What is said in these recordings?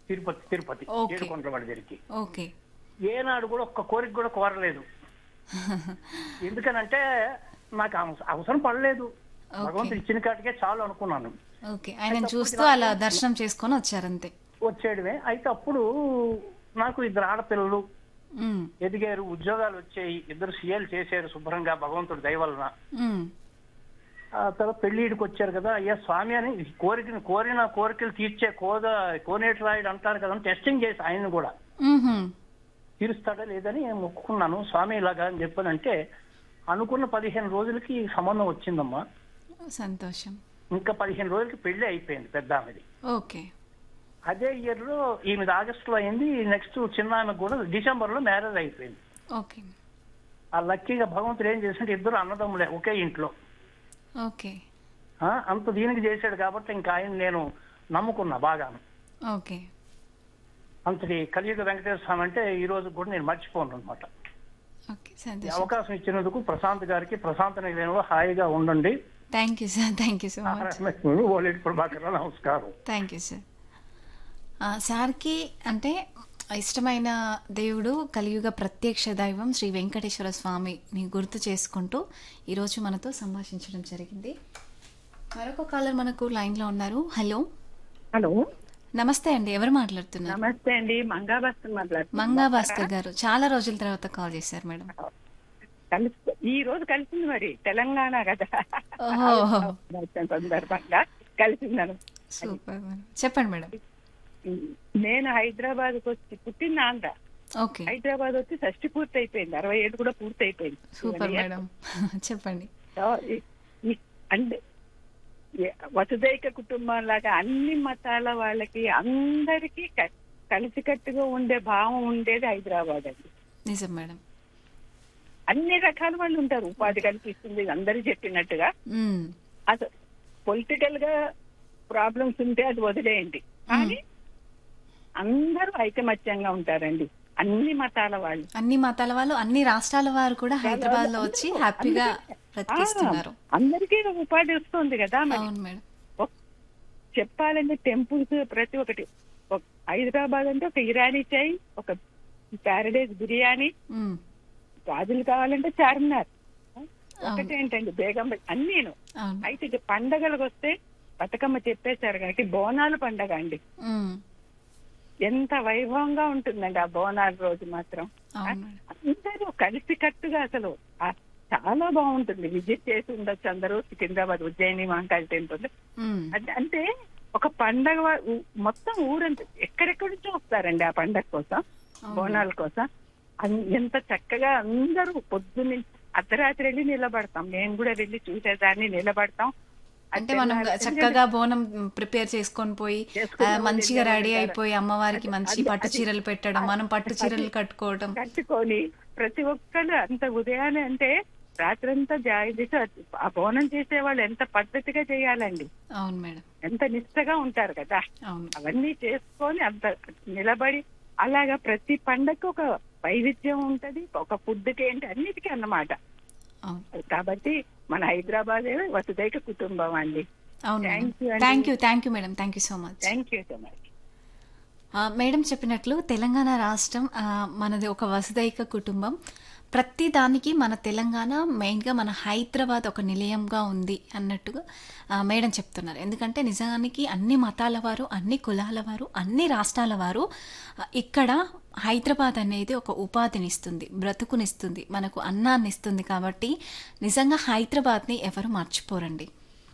Tirupati Tirupati okay. ఏడుకొండలవాడ దగ్గరికి. Okay. ఏనాడు కూడా ఒక్క కోరిక కూడా కోరలేదు. ఎందుకనంటే నాకు అవసరం పడలేదు. ఓకే. భగవంతుడు ఇచ్చిన కాటికే చాలు అనుకున్నాను. ఓకే. అయితే ఆయనను అప్పటికి చూస్తూ అలా నాకేం దర్శనం చేసుకొని వచ్చారంతే. వచ్చేయడమే. అయితే అప్పుడు నాకు ఇద్దరు ఆడపిల్లలు హ్మ్. ఎదిగారు, ఉద్యోగాలు వచ్చాయి, ఇద్దరు సీఏలు చేశారు శుభ్రంగా భగవంతుడి దయ వలన. హ్మ్. ఆ తర్వాత పెళ్లిడికి వచ్చారు కదా, అయ్యా స్వామి అని కోరిన కోరికలు తీర్చే కోనేటి రాయుడు అంటారు కదా, టెస్టింగ్ చేసి ఆయన్ని కూడా హుహు. తీరుస్తాడా లేదని మొక్కుకున్నాను. స్వామి ఇలాగా అని చెప్పానంటే అనుకున్న 15 రోజులకి సంబంధం వచ్చిందమ్మా. సంతోషం. ఇంకా 15 రోజులకి పెళ్లి అయిపోయింది పెద్ద ఆమెది. ఓకే. అదే ఇయర్ లో ఈమెది ఆగస్టులో అయింది. నెక్స్ట్ చిన్న ఆమెకు కూడా డిసెంబర్ లో మ్యారేజ్ అయిపోయింది. ఓకే. ఆ లక్కీగా భగవంతుడు ఏం చేసింటే ఇద్దరు అన్నదమ్ములే ఒకే ఇంట్లో. ఓకే. అంత దీనికి చేశాడు కాబట్టి ఇంకా ఆయన నేను నమ్ముకున్నా బాగాను. ఓకే. అంతటి కలియుగ వెంకటేశ్వర స్వామి అంటే ఈ రోజు కూడా నేను మర్చిపోను అనమాట. ఓకే. ఈ సంతోషం. అవకాశం ఇచ్చినందుకు ప్రశాంత్ గారికి, ప్రశాంత్ నిలయంలో హాయిగా ఉండండి. Thank you sir. Thank you so much. Oleti Prabhakar నమస్కారం. Thank you sir. సార్కి అంటే ఇష్టమైన దేవుడు కలియుగ ప్రత్యక్ష దైవం శ్రీ వెంకటేశ్వర స్వామిని గుర్తు చేసుకుంటూ ఈరోజు మనతో సంభాషించడం జరిగింది. మరొక కాలర్ మనకు లైన్లో ఉన్నారు. హలో. హలో, నమస్తే అండి. ఎవరు మాట్లాడుతున్నారు? నమస్తే అండి. మంగా భాస్కర్ మాట్లాడుతున్నాను. మంగా భాస్కర్ గారు చాలా రోజుల తర్వాత కాల్ చేశారు మేడం. ఈ రోజు కలిసింది మరి తెలంగాణ కదా, ఓహో, సందర్భంగా కలిసిందను. Super madam. చెప్పండి మేడం. నేను హైదరాబాద్ వచ్చి పుట్టిన ఆంధ్ర. ఓకే. హైదరాబాద్ వచ్చి షష్టి పూర్తి అయిపోయింది, 67 కూడా పూర్తి అయిపోయింది. Super madam. చెప్పండి. అంటే వసుదైక కుటుంబం లాగా అన్ని మతాల వాళ్ళకి అందరికీ కలిసికట్టుగా ఉండే భావం ఉండేది హైదరాబాద్ అండి. నిజం మేడం. అన్ని రకాల వాళ్ళు ఉంటారు, ఉపాధి కల్పిస్తుంది అందరూ చెప్పినట్టుగా. మ్మ్. అసలు పొలిటికల్ గా ప్రాబ్లమ్స్ ఉంటే అది వదిలేయండి, కానీ అందరూ ఐకమత్యంగా ఉంటారండి, అన్ని మతాల వాళ్ళు. అన్ని మతాల వాళ్ళు, అన్ని రాష్ట్రాల వారు కూడా హైదరాబాద్ లో వచ్చి హ్యాపీగా బ్రతికిస్తున్నారు. అందరికీ ఉపాధి వస్తుంది కదా మరి. అవును మేడం. చెప్పాలంటే టెంపుల్స్ ప్రతి ఒక్కటి, హైదరాబాద్ అంటే ఒక ఇరానీ చాయ్, ఒక ప్యారడైజ్ బిర్యానీ, మ్మ్. గాజులు కావాలంటే చార్మినార్, ఒకటేంటండి బేగం అన్నీను. అవును. అయితే ఇక పండగలకు వస్తే బతుకమ్మ చెప్పేశారు కాబట్టి బోనాలు పండగ అండి. మ్మ్. ఎంత వైభవంగా ఉంటుందండి ఆ బోనాల రోజు మాత్రం. అవును మేడం. అందరూ కలిసి కట్టుగా అసలు చాలా బాగుంటుంది. విజిట్ చేసి ఉండొచ్చు అందరూ సికింద్రాబాద్, ఉజ్జయిని, మహంకాళి టెంపుల్. మ్మ్. అంటే ఒక పండగ మొత్తం ఊరంతా ఎక్కడెక్కడి నుంచో వస్తారండి ఆ పండగ కోసం, బోనాల కోసం. ఎంత చక్కగా అందరూ పొద్దున్న అర్ధరాత్రి వెళ్ళి నిలబడతాం. నేను కూడా వెళ్ళి చూసేదాన్ని, నిలబడతాం. అంటే మనం చక్కగా బోనం ప్రిపేర్ చేసుకొని పోయి మంచిగా రెడీ అయిపోయి అమ్మవారికి మంచి పట్టు చీరలు పెట్టడం, మనం పట్టు చీరలు కట్టుకొని ప్రతి ఒక్కరు అంత ఉదయాన్నే అంటే రాత్రంతా జాయిదీసి ఆ బోనం చేసేవాళ్ళు ఎంత పద్ధతిగా చేయాలండి. అవును మేడం. ఎంత నిష్టగా ఉంటారు కదా. అవును. అవన్నీ చేసుకొని అంత నిలబడి అలాగా ప్రతి పండగకు ఒక వైవిధ్యం ఉంటది, ఒక ఫుడ్కి ఏంటి అన్నిటికీ అన్నమాట. కాబట్టి మన హైదరాబాద్ వసుదైక కుటుంబం అండి. అవును. Thank you madam. Thank you so much. Thank you so much. Madam చెప్పినట్లు తెలంగాణ రాష్ట్రం మనది ఒక వసుదైక కుటుంబం. ప్రతి దానికి మన తెలంగాణ మెయిన్గా మన హైదరాబాద్ ఒక నిలయంగా ఉంది అన్నట్టుగా మేడం చెప్తున్నారు. ఎందుకంటే నిజానికి అన్ని మతాల వారు, అన్ని కులాల వారు, అన్ని రాష్ట్రాల వారు ఇక్కడ హైదరాబాద్ అనేది ఒక ఉపాధినిస్తుంది, బ్రతుకునిస్తుంది, మనకు అన్నాన్ని ఇస్తుంది. కాబట్టి నిజంగా హైదరాబాద్ని ఎవరు మర్చిపోరండి.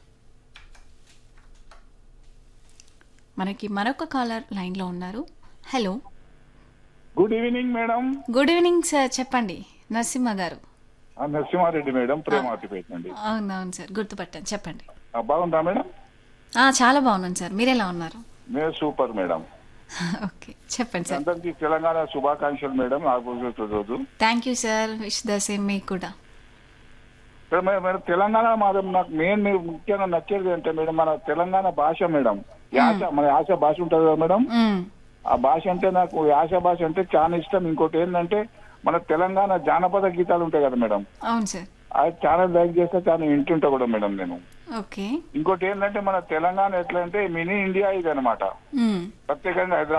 మనకి మరొక కాలర్ లైన్లో ఉన్నారు. Hello. Good evening madam. Good evening sir. చెప్పండి. నరసింహ గారు. నరసింహారెడ్డి మేడం, ప్రేమాతిపేట నుండి. అవునవును సార్, గుర్తుపట్టాను. చెప్పండి. బాగుందా మేడం? చాలా బాగున్నాను సార్. మీరు ఎలా ఉన్నారు? మేము సూపర్ మేడం. ఓకే, చెప్పండి సార్. అందరికీ తెలంగాణ శుభాకాంక్షలు మేడం. నాకు రోజు thank you sir. Wish the same మీకు కూడా. మేడం తెలంగాణ మాత్రం నాకు మెయిన్ ముఖ్యంగా నచ్చేది అంటే మేడం మన తెలంగాణ భాష మేడం. యాస, మన యాస భాష ఉంటుంది కదా మేడం. ఆ భాష అంటే నాకు యాస భాష అంటే చాలా ఇష్టం. ఇంకోటి ఏంటంటే మన తెలంగాణ జానపద గీతాలు ఉంటాయి కదా మేడం. అవును సార్. అది చాలా లైక్ చేస్తే చాలా వింటుంటా కూడా మేడం నేను. ఓకే. ఇంకోటి ఏంటంటే మన తెలంగాణ ఎట్లా అంటే మినీ ఇండియా ఇది అనమాట. ప్రత్యేకంగా హైదరాబాద్